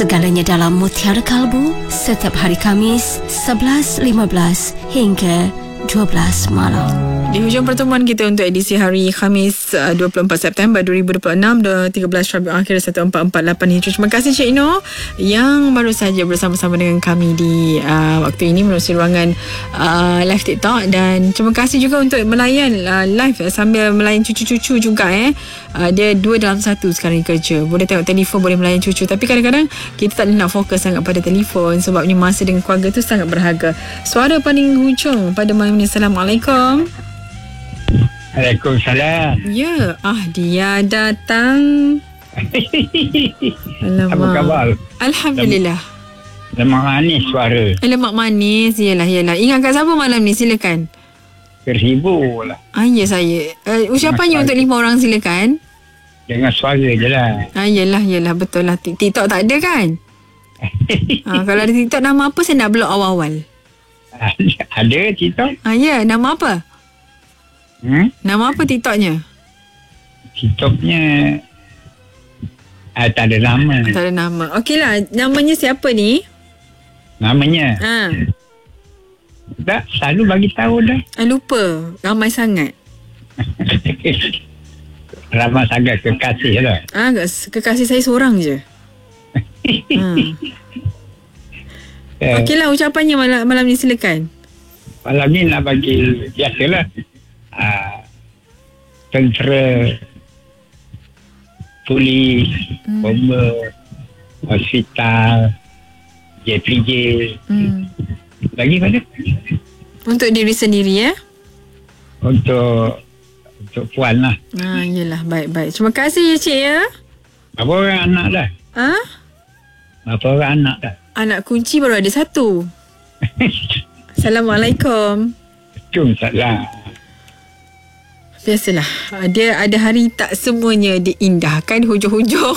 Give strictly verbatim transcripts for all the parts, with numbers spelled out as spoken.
Segalanya dalam Mutiara Kalbu setiap hari Khamis sebelas lima belas hingga dua belas malam. Di hujung pertemuan kita untuk edisi hari Khamis uh, dua puluh empat September dua ribu dua puluh enam, tiga belas Rabiul Akhir seribu empat ratus empat puluh lapan Hijrah. Terima kasih Cik Ino yang baru saja bersama-sama dengan kami di uh, waktu ini menerusi ruangan uh, live TikTok. Dan terima kasih juga untuk melayan uh, live sambil melayan cucu-cucu juga eh. Uh, dia dua dalam satu sekarang kerja. Boleh tengok telefon, boleh melayan cucu. Tapi kadang-kadang kita tak nak fokus sangat pada telefon sebabnya masa dengan keluarga tu sangat berharga. Suara paling hujung pada malam ini. Assalamualaikum. Waalaikumsalam. Ya, ah dia datang. Alamak. Apa khabar? Alhamdulillah. Lemak manis suara. Lemak manis. Yalah, yalah. Ingat kat siapa malam ni? Silakan. Terhibur lah. Ah, ya saya. Uh, ucapannya untuk lima orang silakan. Dengan suara je lah. Ah, yalah, yalah. Betul lah. TikTok tak ada kan? ah, kalau ada TikTok, nama apa saya nak block awal-awal? Ada TikTok? Ah, ya. Nama apa? Hmm? Nama apa TikToknya? TikToknya ah, tak ada nama. Tak ada nama. Okeylah, namanya siapa ni? Namanya? Ha. Tak, selalu bagi tahu dah. Ah, lupa. Ramai sangat. Ramai sangat kekasih lah. Ah, kekasih saya seorang je. hmm. Eh, Okeylah, ucapannya malam, malam ni silakan. Malam ni nak bagi biasalah. Uh, tentera, polis, hmm. bomber, hospital, J P J. Hmm. Lagi mana? Untuk diri sendiri ya? Untuk untuk puan lah. Ah, yelah, baik-baik. Terima kasih ya Cik ya. Berapa orang anak dah? Ha? Berapa orang anak dah? Anak kunci baru ada satu. Assalamualaikum. Waalaikumsalam. Biasalah, dia ada hari tak semuanya diindahkan hujung-hujung.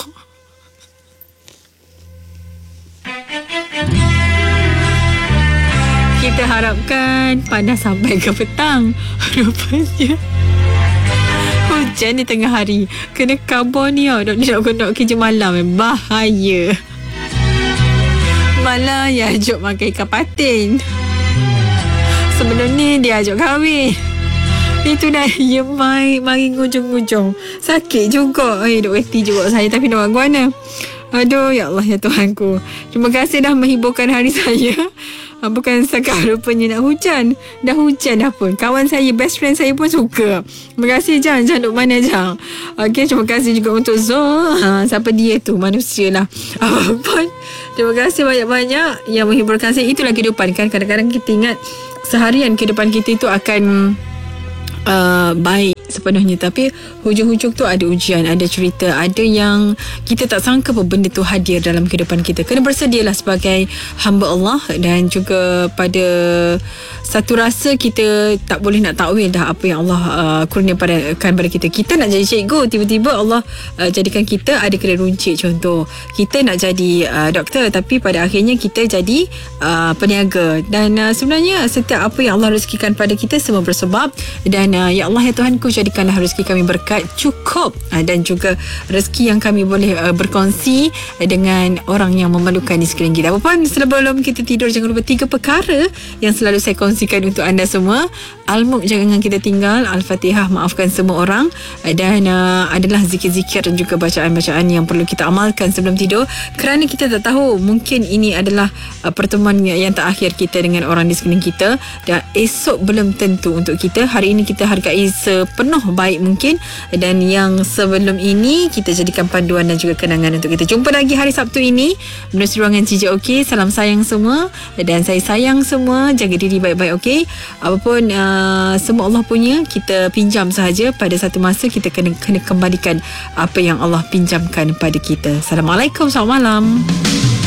Kita harapkan panas sampai ke petang. Rupanya hujan di tengah hari. Kena khabar ni tau. Dok nak nak kerja malam eh. Bahaya. Malah ya ajak makan ikan patin. Sebelum ni dia ajak kahwin. Itu dah ya mai mari ngujung-ngujung. Sakit juga. Eh duk reti juga saya tapi nak buat mana. Aduh ya Allah ya Tuhanku. Terima kasih dah menghiburkan hari saya. Bukan setakat rupanya nak hujan. Dah hujan dah pun. Kawan saya, best friend saya pun suka. Terima kasih Jang. Jang duk mana Jang? Okey, terima kasih juga untuk Zul. Ha, siapa dia tu? Manusia lah. Apapun. Terima kasih banyak-banyak yang menghiburkan saya. Itulah kehidupan kan. Kadang-kadang kita ingat seharian kehidupan kita itu akan Uh, baik sepenuhnya, tapi hujung-hujung tu ada ujian, ada cerita, ada yang kita tak sangka pun benda tu hadir dalam kehidupan kita. Kena bersedialah sebagai hamba Allah. Dan juga pada satu rasa kita tak boleh nak takwil dah apa yang Allah uh, kurniakan pada kita. Kita nak jadi cikgu, tiba-tiba Allah uh, jadikan kita ada kedai runcit contoh. Kita nak jadi uh, doktor tapi pada akhirnya kita jadi uh, peniaga. Dan uh, sebenarnya setiap apa yang Allah rezekikan pada kita semua bersebab. Dan uh, ya Allah ya Tuhanku, jadikanlah rezeki kami berkat, cukup, uh, dan juga rezeki yang kami boleh uh, berkongsi uh, dengan orang yang memerlukan di sekeliling kita. Apapun, sebelum kita tidur jangan lupa tiga perkara yang selalu saya kongsikan untuk anda semua. Al-Mulk, jangan kita tinggal. Al-Fatihah, maafkan semua orang. uh, Dan uh, adalah zikir-zikir dan juga bacaan-bacaan yang perlu kita amalkan sebelum tidur, kerana kita tak tahu, mungkin ini adalah uh, pertemuan yang terakhir kita dengan orang di sekeliling kita. Dan esok belum tentu untuk kita. Hari ini kita hargai sepenuh baik mungkin, dan yang sebelum ini kita jadikan panduan dan juga kenangan untuk kita. Jumpa lagi hari Sabtu ini menerusi ruangan C J OK. Salam sayang semua, dan saya sayang semua. Jaga diri baik-baik, okey. Apapun uh, semua Allah punya, kita pinjam sahaja. Pada satu masa kita kena kena kembalikan apa yang Allah pinjamkan pada kita. Assalamualaikum, selamat malam.